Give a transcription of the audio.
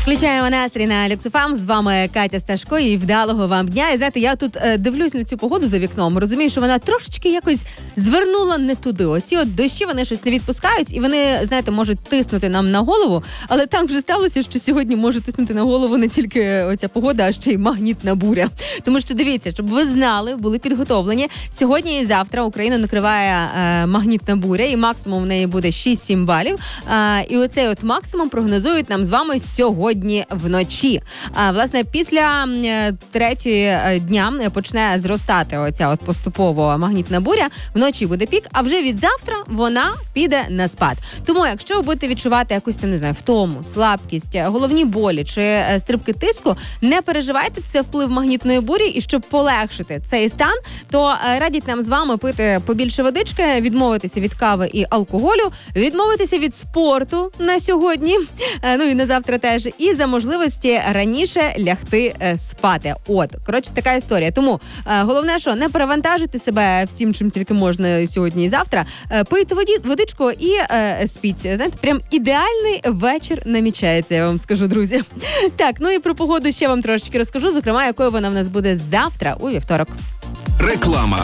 Включаємо настрій на Люкс ФМ. З вами Катя Сташко і вдалого вам дня. І знаєте, я тут дивлюсь на цю погоду за вікном, розумію, що вона трошечки якось звернула не туди. Оці от дощі, вони щось не відпускають, і вони, знаєте, можуть тиснути нам на голову. Але так вже сталося, що сьогодні може тиснути на голову не тільки оця погода, а ще й магнітна буря. Тому що, дивіться, щоб ви знали, були підготовлені. Сьогодні і завтра Україну накриває магнітна буря, і максимум в неї буде 6-7 балів. І оцей от максимум прогнозують нам з вами сьогодні вночі. Власне, після третьої дня почне зростати оця от поступово магнітна буря. Вночі буде пік, а вже від завтра вона піде на спад. Тому, якщо ви будете відчувати якусь там, не знаю, втому, слабкість, головні болі чи стрибки тиску, не переживайте, це вплив магнітної бурі, і щоб полегшити цей стан, то радять нам з вами пити побільше водички, відмовитися від кави і алкоголю, відмовитися від спорту на сьогодні, ну і на завтра теж, і за можливості раніше лягти спати. От, коротше, така історія. Тому головне, що не перевантажити себе всім, чим тільки можна сьогодні і завтра. Пийте водичку і спіть. Знаєте, прям ідеальний вечір намічається, я вам скажу, друзі. Так, ну і про погоду ще вам трошечки розкажу, зокрема, якою вона в нас буде завтра у вівторок. Реклама.